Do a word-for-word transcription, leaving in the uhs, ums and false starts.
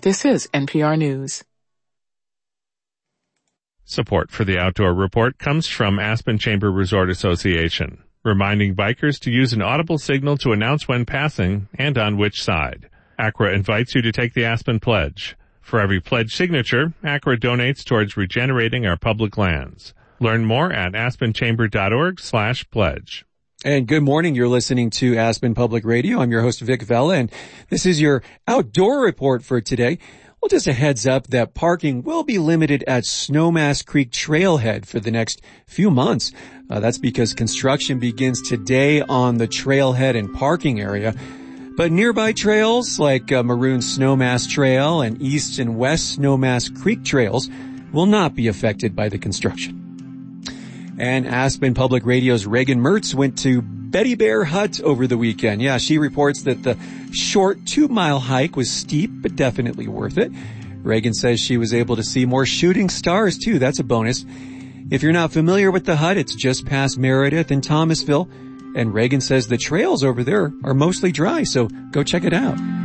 This is N P R News. Support for the Outdoor Report comes from Aspen Chamber Resort Association, reminding bikers to use an audible signal to announce when passing and on which side. A C R A invites you to take the Aspen Pledge. For every pledge signature, A C R A donates towards regenerating our public lands. Learn more at aspenchamber.org slash pledge. And good morning. You're listening to Aspen Public Radio. I'm your host, Vic Vella, and this is your outdoor report for today. Well, just a heads up that parking will be limited at Snowmass Creek Trailhead for the next few months. Uh, that's because construction begins today on the trailhead and parking area. But nearby trails like uh, Maroon Snowmass Trail and East and West Snowmass Creek trails will not be affected by the construction. And Aspen Public Radio's Reagan Mertz went to Betty Bear Hut over the weekend. Yeah, she reports that the short two-mile hike was steep, but definitely worth it. Reagan says she was able to see more shooting stars, too. That's a bonus. If you're not familiar with the hut, it's just past Meredith and Thomasville. And Reagan says the trails over there are mostly dry, so go check it out.